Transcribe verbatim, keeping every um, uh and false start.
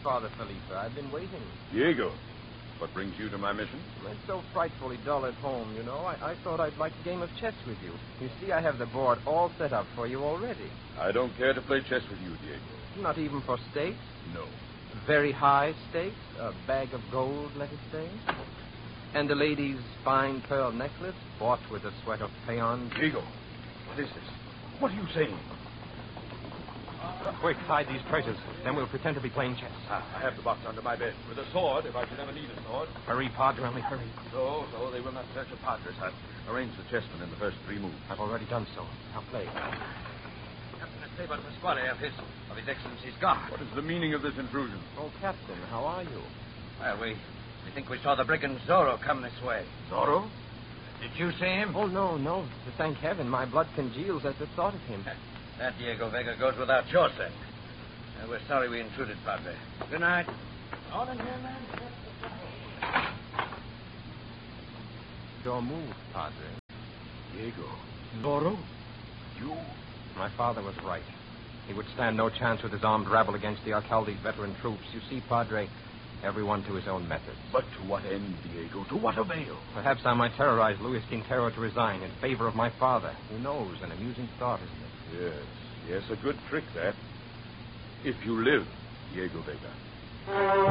Father Felipe. I've been waiting. Diego, what brings you to my mission? It's so frightfully dull at home, you know. I, I thought I'd like a game of chess with you. You see, I have the board all set up for you already. I don't care to play chess with you, Diego. Not even for stakes? No. Very high stakes? A bag of gold, let us say? And a lady's fine pearl necklace bought with the sweat of peons? Diego, what is this? What are you saying? Quick, hide these treasures. Then we'll pretend to be playing chess. Ah, I have the box under my bed with a sword if I should ever need a sword. Hurry, Padre, only hurry. So, so they will not search a Padres. I've arranged the chessmen in the first three moves. I've already done so. Now play. Captain Esteban Pasquale of his, of His Excellency's guard. What is the meaning of this intrusion? Oh, Captain, how are you? Well, we, we think we saw the brigand Zorro come this way. Zorro? Did you see him? Oh, no, no. To thank heaven, my blood congeals at the thought of him. That Diego Vega goes without your saying. Uh, we're sorry we intruded, Padre. Good night. On in here, man. Your move, Padre. Diego. Zorro? You? My father was right. He would stand no chance with his armed rabble against the alcalde's veteran troops. You see, Padre, everyone to his own methods. But to what end, Diego? To what avail? Perhaps I might terrorize Luis Quintero to resign in favor of my father. Who knows? An amusing thought, isn't it? Yes, yes, a good trick, that. If you live, Diego Vega.